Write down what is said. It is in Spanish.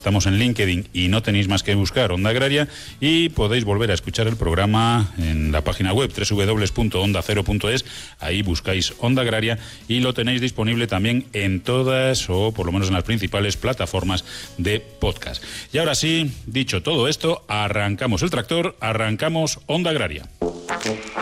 Estamos en LinkedIn y no tenéis más que buscar Onda Agraria, y podéis volver a escuchar el programa en la página web www.ondacero.es. Ahí buscáis Onda Agraria y lo tenéis disponible también en todas, o por lo menos en las principales plataformas de podcast. Y ahora sí, dicho todo esto, arrancamos el tractor, arrancamos Onda Agraria.